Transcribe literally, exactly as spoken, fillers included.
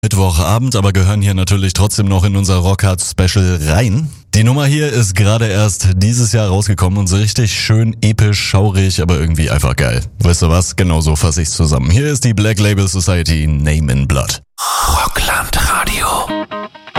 Mittwochabend, aber gehören hier natürlich trotzdem noch in unser Rockhard Special rein. Die Nummer hier ist gerade erst dieses Jahr rausgekommen und so richtig schön episch, schaurig, aber irgendwie einfach geil. Weißt du was? Genau so fasse ich's zusammen. Hier ist die Black Label Society, Name in Blood. Rockland Radio.